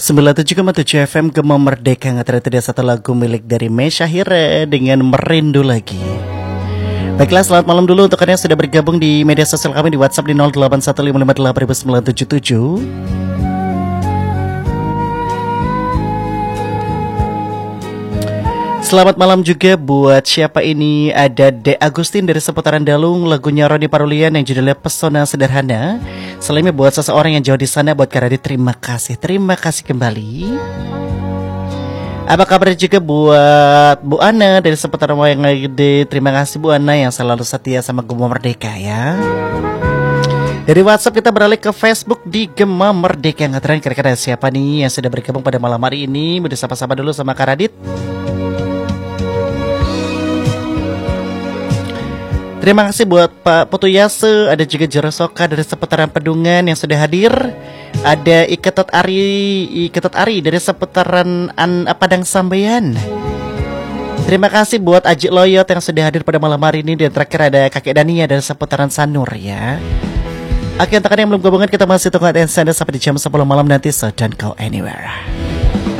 97,7 FM Gema Merdeka. Nggak ternyata satu lagu milik dari Mesyahira dengan Merindu Lagi. Baiklah, selamat malam dulu untuk kalian yang sudah bergabung di media sosial kami di WhatsApp di 0815588977. Selamat malam juga buat siapa ini. Ada De Agustin dari seputaran Dalung, lagunya Roni Parulian yang judulnya Pesona Sederhana. Selainnya buat seseorang yang jauh di sana, buat Karadi, terima kasih kembali. Apa kabar juga buat Bu Ana dari seputaran Wayang Gede. Terima kasih Bu Ana yang selalu setia sama Gema Merdeka ya. Dari WhatsApp kita beralih ke Facebook di Gema Merdeka. Yang terakhir kira-kira siapa nih yang sudah bergabung pada malam hari ini? Udah sapa-sapa dulu sama Karadit. Terima kasih buat Pak Putu Yase, ada juga Jerosoka dari seputaran Pedungan yang sudah hadir. Ada Iketot Ari dari seputaran Padang Sambayan. Terima kasih buat Aji Loyot yang sudah hadir pada malam hari ini. Dan terakhir ada Kakek Dania dari seputaran Sanur ya. Oke, untuk kalian yang belum gabungan, kita masih tunggu atensi Anda sampai di jam 10 malam nanti. So don't go anywhere.